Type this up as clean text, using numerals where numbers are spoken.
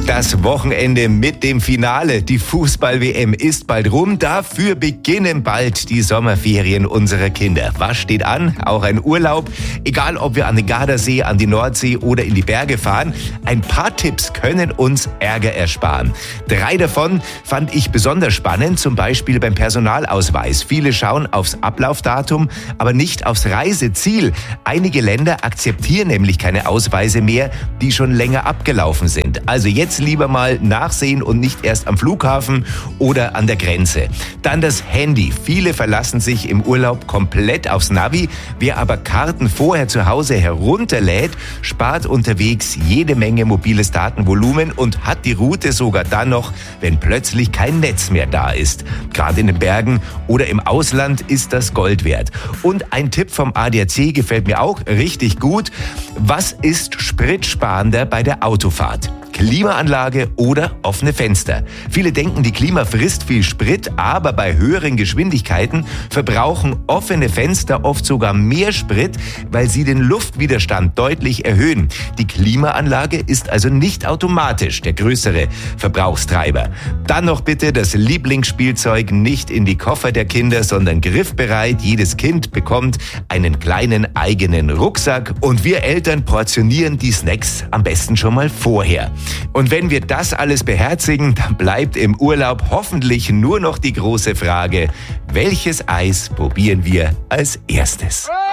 Das Wochenende mit dem Finale. Die Fußball-WM ist bald rum. Dafür beginnen bald die Sommerferien unserer Kinder. Was steht an? Auch ein Urlaub. Egal, ob wir an den Gardasee, an die Nordsee oder in die Berge fahren. Ein paar Tipps können uns Ärger ersparen. 3 davon fand ich besonders spannend. Zum Beispiel beim Personalausweis. Viele schauen aufs Ablaufdatum, aber nicht aufs Reiseziel. Einige Länder akzeptieren nämlich keine Ausweise mehr, die schon länger abgelaufen sind. Also jetzt lieber mal nachsehen und nicht erst am Flughafen oder an der Grenze. Dann das Handy. Viele verlassen sich im Urlaub komplett aufs Navi. Wer aber Karten vorher zu Hause herunterlädt, spart unterwegs jede Menge mobiles Datenvolumen und hat die Route sogar dann noch, wenn plötzlich kein Netz mehr da ist. Gerade in den Bergen oder im Ausland ist das Gold wert. Und ein Tipp vom ADAC gefällt mir auch richtig gut. Was ist spritsparender bei der Autofahrt? Klimaanlage oder offene Fenster. Viele denken, die Klima frisst viel Sprit, aber bei höheren Geschwindigkeiten verbrauchen offene Fenster oft sogar mehr Sprit, weil sie den Luftwiderstand deutlich erhöhen. Die Klimaanlage ist also nicht automatisch der größere Verbrauchstreiber. Dann noch bitte das Lieblingsspielzeug nicht in die Koffer der Kinder, sondern griffbereit. Jedes Kind bekommt einen kleinen eigenen Rucksack und wir Eltern portionieren die Snacks am besten schon mal vorher. Und wenn wir das alles beherzigen, dann bleibt im Urlaub hoffentlich nur noch die große Frage, welches Eis probieren wir als erstes?